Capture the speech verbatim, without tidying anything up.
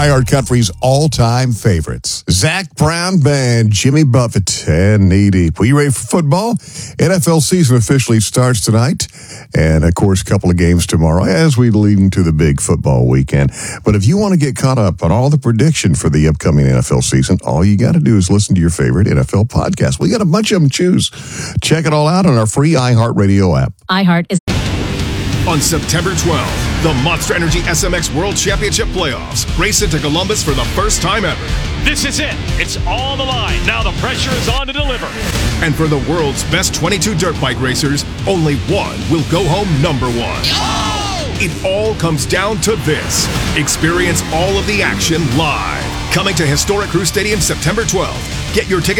iHeart Country's all-time favorites. Zach Brown Band, Jimmy Buffett, and Knee Deep. Are you ready for football? N F L season officially starts tonight. And, of course, a couple of games tomorrow as we lead into the big football weekend. But if you want to get caught up on all the prediction for the upcoming N F L season, all you got to do is listen to your favorite N F L podcast. We got a bunch of them to choose. Check it all out on our free iHeartRadio app. iHeart is... On September twelfth, the Monster Energy S M X World Championship Playoffs race into Columbus for the first time ever. This is it. It's on the line. Now the pressure is on to deliver. And for the world's best twenty-two dirt bike racers, only one will go home number one. Oh! It all comes down to this. Experience all of the action live. Coming to historic Crew Stadium September twelfth. Get your ticket